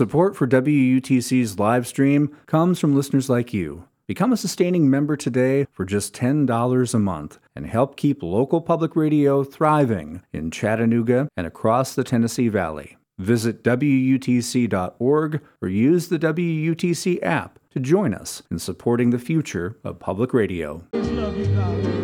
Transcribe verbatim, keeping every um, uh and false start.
Support for W U T C's live stream comes from listeners like you. Become a sustaining member today for just ten dollars a month and help keep local public radio thriving in Chattanooga and across the Tennessee Valley. Visit W U T C dot org or use the W U T C app to join us in supporting the future of public radio.